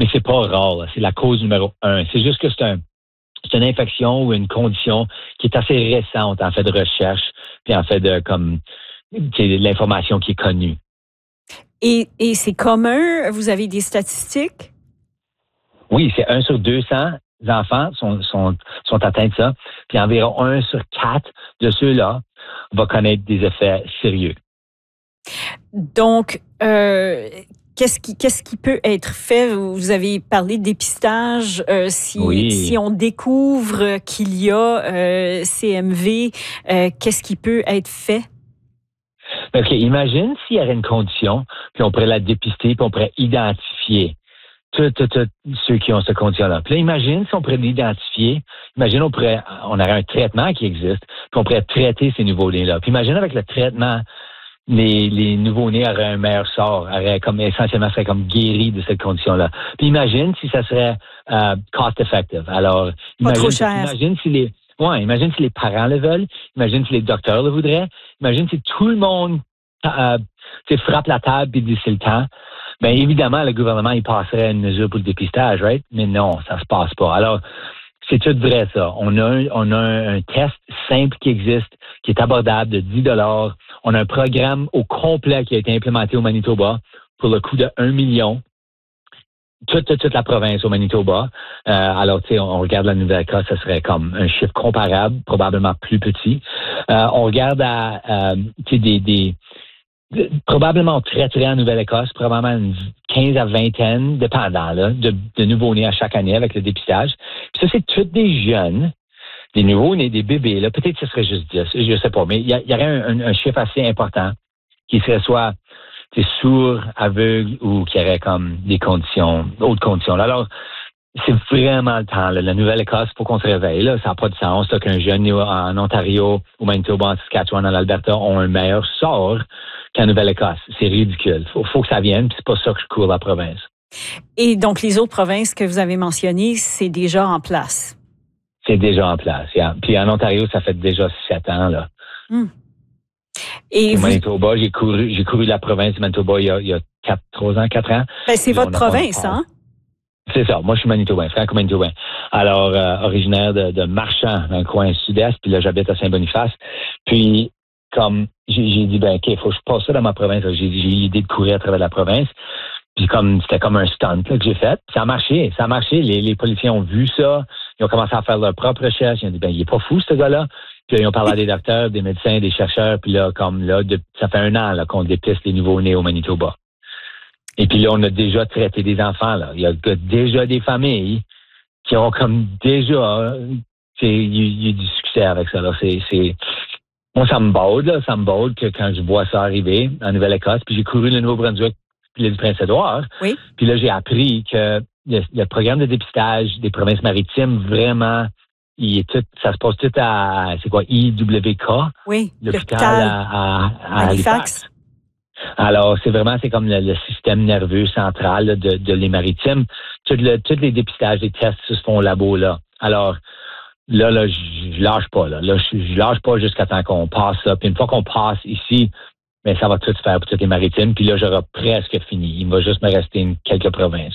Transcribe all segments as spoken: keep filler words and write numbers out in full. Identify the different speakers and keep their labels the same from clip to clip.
Speaker 1: mais c'est pas rare, là. C'est la cause numéro un. C'est juste que c'est un c'est une infection ou une condition qui est assez récente en fait de recherche, puis en fait de comme c'est de l'information qui est connue.
Speaker 2: Et, et c'est commun? Vous avez des statistiques?
Speaker 1: Oui, c'est un sur deux cents enfants sont, sont, sont atteints de ça, puis environ un sur quatre de ceux-là va connaître des effets sérieux.
Speaker 2: Donc, euh, qu'est-ce qui, qu'est-ce qui peut être fait? Vous avez parlé de dépistage. Euh, si,
Speaker 1: Oui.
Speaker 2: si on découvre qu'il y a euh, C M V, euh, qu'est-ce qui peut être fait?
Speaker 1: OK, imagine s'il y avait une condition, puis on pourrait la dépister, puis on pourrait identifier tous ceux qui ont cette condition-là. Puis là, imagine si on pourrait l'identifier, imagine on pourrait, on aurait un traitement qui existe, puis on pourrait traiter ces nouveaux-nés-là. Puis imagine avec le traitement, les, les nouveaux-nés auraient un meilleur sort, auraient comme essentiellement seraient comme guéris de cette condition-là. Puis imagine si ça serait euh, cost-effective. Alors,
Speaker 2: Pas trop
Speaker 1: imagine,
Speaker 2: cher.
Speaker 1: imagine si les ouais, imagine si les parents le veulent, imagine si les docteurs le voudraient, imagine si tout le monde euh, frappe la table et dit c'est le temps. Bien, évidemment, le gouvernement, il passerait une mesure pour le dépistage, right? Mais non, ça se passe pas. Alors, c'est tout vrai, ça. On a un, on a un, un test simple qui existe, qui est abordable de dix dollars. On a un programme au complet qui a été implémenté au Manitoba pour le coût de un million. Toute, toute, toute la province au Manitoba. Euh, alors, tu sais, on, on regarde la Nouvelle-Écosse, ça serait comme un chiffre comparable, probablement plus petit. Euh, on regarde à, euh, tu sais, des, des probablement on traiterait en Nouvelle-Écosse, probablement une quinze à vingtaine, dépendant, là, de, de nouveaux-nés à chaque année avec le dépistage. Puis ça, c'est tous des jeunes, des nouveaux-nés, des bébés. Là. Peut-être que ce serait juste dix, je ne sais pas, mais il y, y aurait un, un, un chiffre assez important qui serait soit sourd, aveugle ou qui aurait comme des conditions, d'autres conditions. Là. Alors, c'est vraiment le temps. Là. La Nouvelle-Écosse, il faut qu'on se réveille. Là. Ça n'a pas de sens là, qu'un jeune en Ontario, au Manitoba, en Saskatchewan, en Alberta ont un meilleur sort qu'en Nouvelle-Écosse. C'est ridicule. Il faut, faut que ça vienne, puis c'est pas ça que je cours la province.
Speaker 2: Et donc, les autres provinces que vous avez mentionnées, c'est déjà en place?
Speaker 1: C'est déjà en place, yeah. Puis en Ontario, ça fait déjà sept ans, là.
Speaker 2: Hum. Et
Speaker 1: au
Speaker 2: vous...
Speaker 1: Manitoba, j'ai couru, j'ai couru la province du Manitoba il y a, il y a quatre, trois ans, quatre ans.
Speaker 2: Ben, c'est
Speaker 1: puis
Speaker 2: votre
Speaker 1: a,
Speaker 2: province,
Speaker 1: on,
Speaker 2: hein?
Speaker 1: C'est ça. Moi, je suis manitobain, franco-manitobain. Alors, euh, originaire de, de Marchand, dans le coin sud-est, puis là, j'habite à Saint-Boniface. Puis, comme j'ai, j'ai dit, ben, OK, il faut que je passe ça dans ma province. J'ai, j'ai eu l'idée de courir à travers la province. Puis, comme c'était comme un stunt là, que j'ai fait, puis ça a marché. Ça a marché. Les, les policiers ont vu ça. Ils ont commencé à faire leur propre recherche. Ils ont dit, ben, il est pas fou, ce gars-là. Puis, là, ils ont parlé à des docteurs, des médecins, des chercheurs. Puis là, comme là, de, ça fait un an là, qu'on dépiste les nouveaux-nés au Manitoba. Et puis là, on a déjà traité des enfants. Là. Il y a déjà des familles qui ont comme déjà il y a du succès avec ça. Là. C'est, c'est... Moi, ça me baude, là, ça me baude que quand je vois ça arriver en Nouvelle-Écosse, puis j'ai couru le Nouveau-Brunswick puis l'île du Prince-Édouard.
Speaker 2: Oui.
Speaker 1: Puis là, j'ai appris que le, le programme de dépistage des provinces maritimes, vraiment, il est tout, ça se passe tout à, c'est quoi, I W K?
Speaker 2: Oui,
Speaker 1: l'hôpital,
Speaker 2: l'hôpital
Speaker 1: à, à, à
Speaker 2: Halifax.
Speaker 1: Halifax. Alors, c'est vraiment, c'est comme le, le système nerveux central là, de, de les maritimes. Tous le, tous les dépistages, les tests se font au labo, là. Alors, là, là, je, je lâche pas, là. Là, je, je lâche pas jusqu'à temps qu'on passe ça. Puis une fois qu'on passe ici, mais ça va tout se faire pour toutes les maritimes. Puis là, j'aurai presque fini. Il va juste me rester une, quelques provinces.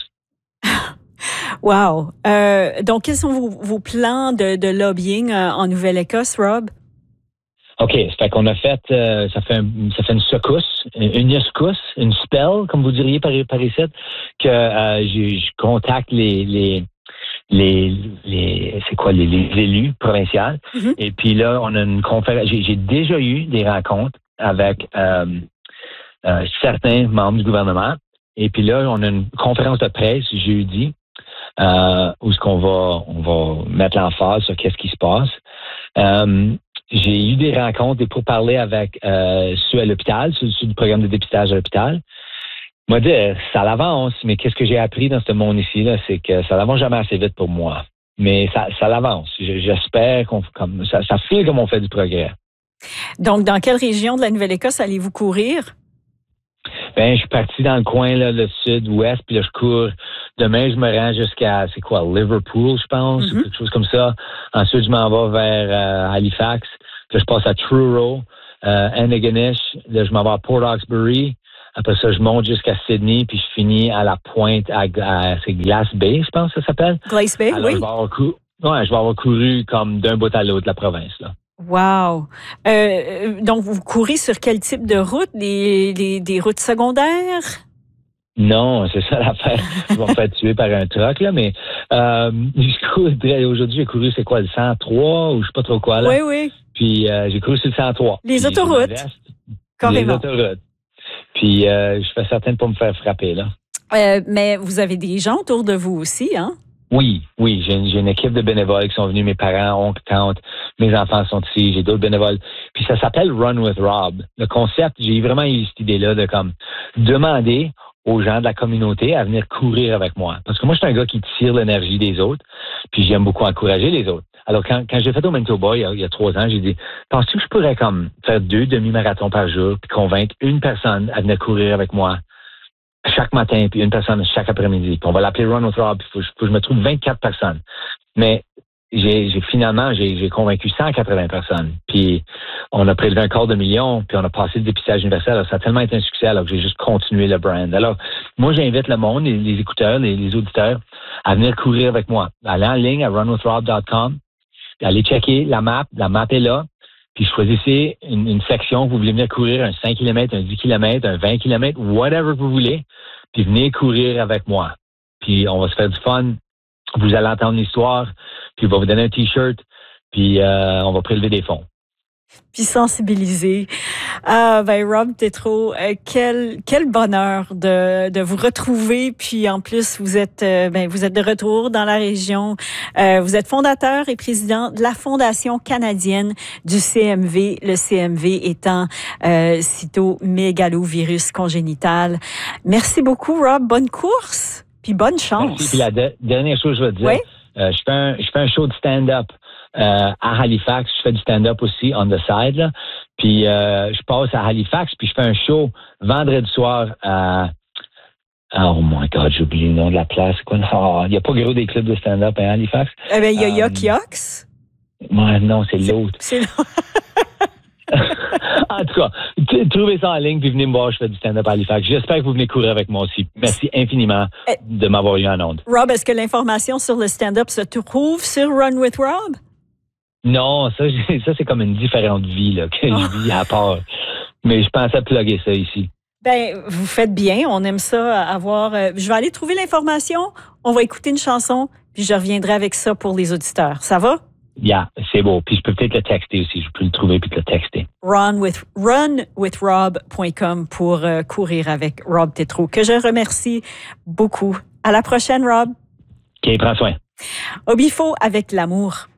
Speaker 2: Wow. Euh, donc, quels sont vos, vos plans de, de lobbying euh, en Nouvelle-Écosse, Rob?
Speaker 1: OK, ça fait qu'on a fait, euh, ça fait un, ça fait une secousse, une secousse, une spell, comme vous diriez par, par ici, que euh, je, je contacte les, les, les, les c'est quoi, les, les élus provinciaux. Mm-hmm. Et puis là, on a une conférence. J'ai, j'ai déjà eu des rencontres avec euh, euh, certains membres du gouvernement. Et puis là, on a une conférence de presse jeudi euh, où est-ce qu'on va, on va mettre l'emphase sur qu'est-ce qui se passe. Euh, J'ai eu des rencontres, des pourparlers avec euh, ceux à l'hôpital, ceux, ceux du programme de dépistage à l'hôpital. Moi, dit, ça l'avance, mais qu'est-ce que j'ai appris dans ce monde ici, là, c'est que ça l'avance jamais assez vite pour moi. Mais ça, ça l'avance. J'espère qu'on comme ça, ça fait comme on fait du progrès.
Speaker 2: Donc, dans quelle région de la Nouvelle-Écosse allez-vous courir?
Speaker 1: Ben, je suis parti dans le coin, là, le sud-ouest, puis là, je cours. Demain, je me rends jusqu'à, c'est quoi, Liverpool, je pense, mm-hmm. ou quelque chose comme ça. Ensuite, je m'en vais vers euh, Halifax. Puis là, je passe à Truro, euh, Antigonish. Là, je m'en vais à Port Hawkesbury. Après ça, je monte jusqu'à Sydney, puis je finis à la pointe, à, à c'est Glace Bay, je pense que ça s'appelle.
Speaker 2: Glace Bay,
Speaker 1: Alors,
Speaker 2: oui.
Speaker 1: Je vais, avoir cou- ouais, je vais avoir couru comme d'un bout à l'autre de la province, là.
Speaker 2: Wow. Euh, donc, vous courez sur quel type de route? Des, des, des routes secondaires?
Speaker 1: Non, c'est ça l'affaire. Je vais me faire tuer par un truck, là, mais euh, je cours, aujourd'hui, j'ai couru, c'est quoi, le cent trois ou je sais pas trop quoi, là.
Speaker 2: Oui, oui.
Speaker 1: Puis euh, j'ai couru sur le cent trois.
Speaker 2: Les
Speaker 1: Puis,
Speaker 2: autoroutes.
Speaker 1: veste,
Speaker 2: Carrément.
Speaker 1: Les autoroutes. Puis euh, je fais certain de pas me faire frapper, là.
Speaker 2: Euh, mais vous avez des gens autour de vous aussi, hein?
Speaker 1: Oui, oui. J'ai une, j'ai une équipe de bénévoles qui sont venus, mes parents, oncles, tantes, mes enfants sont ici, j'ai d'autres bénévoles. Puis ça s'appelle Run with Rob. Le concept, j'ai vraiment eu cette idée-là de comme demander aux gens de la communauté à venir courir avec moi. Parce que moi, je suis un gars qui tire l'énergie des autres, puis j'aime beaucoup encourager les autres. Alors, quand, quand j'ai fait au Manitoba, il y a, il y a trois ans, j'ai dit, penses-tu que je pourrais comme faire deux demi-marathons par jour, puis convaincre une personne à venir courir avec moi chaque matin, puis une personne chaque après-midi. Puis on va l'appeler Run with Rob, puis il faut, faut que je me trouve vingt-quatre personnes. Mais j'ai, j'ai finalement, j'ai, j'ai convaincu cent quatre-vingts personnes. Puis on a prélevé un quart de million, puis on a passé le dépistage universel. Alors, ça a tellement été un succès, alors que j'ai juste continué le brand. Alors, moi, j'invite le monde, les, les écouteurs, les, les auditeurs, à venir courir avec moi. Allez en ligne à run with rob dot com, allez checker la map. La map est là. Puis choisissez une, une section que vous voulez venir courir, un cinq kilomètres, un dix kilomètres, un vingt kilomètres, whatever vous voulez. Puis venez courir avec moi. Puis on va se faire du fun. Vous allez entendre l'histoire. Puis on va vous donner un T-shirt. Puis euh, on va prélever des fonds.
Speaker 2: Puis sensibiliser. Ah, ben Rob Tétrault, euh, quel quel bonheur de, de vous retrouver. Puis en plus, vous êtes euh, ben vous êtes de retour dans la région. Euh, vous êtes fondateur et président de la Fondation canadienne du C M V. Le C M V étant euh, cytomégalovirus congénital. Merci beaucoup, Rob. Bonne course. Puis bonne chance.
Speaker 1: Merci. Puis la de- dernière chose que je veux te dire,
Speaker 2: oui?
Speaker 1: euh, je fais un je fais un show de stand-up. Euh, à Halifax, je fais du stand-up aussi on the side, là. Puis euh, je passe à Halifax, puis je fais un show vendredi soir à oh my God, j'ai oublié le nom de la place. Quoi? Oh, il n'y a pas gros des clubs de stand-up à Halifax.
Speaker 2: Eh bien, il y a Yuck
Speaker 1: um,
Speaker 2: Yucks.
Speaker 1: Ouais, non, c'est, c'est l'autre.
Speaker 2: C'est l'autre.
Speaker 1: En tout cas, t- trouvez ça en ligne, puis venez me voir, je fais du stand-up à Halifax. J'espère que vous venez courir avec moi aussi. Merci infiniment de m'avoir eu en onde.
Speaker 2: Rob, est-ce que l'information sur le stand-up se trouve sur Run with Rob?
Speaker 1: Non, ça, ça c'est comme une différente vie là, que je vis à part. Mais je pensais plugger ça ici.
Speaker 2: Ben, vous faites bien. On aime ça avoir. Euh, je vais aller trouver l'information. On va écouter une chanson, puis je reviendrai avec ça pour les auditeurs. Ça va?
Speaker 1: Yeah, c'est beau. Puis je peux peut-être le texter aussi. Je peux le trouver puis te le texter.
Speaker 2: Run with, run with rob point com pour euh, courir avec Rob Tétrault, que je remercie beaucoup. À la prochaine, Rob.
Speaker 1: OK, prends soin.
Speaker 2: Au Bifo avec l'amour.